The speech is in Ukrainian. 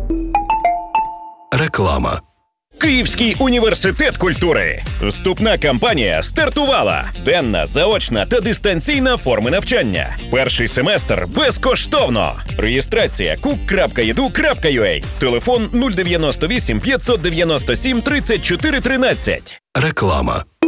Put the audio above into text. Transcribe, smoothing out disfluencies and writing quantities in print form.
Реклама. Київський університет культури. Вступна кампанія стартувала. Денна, заочна та дистанційна форми навчання. Перший семестр безкоштовно. Реєстрація cook.edu.ua. Телефон 098 597 34 13. Реклама.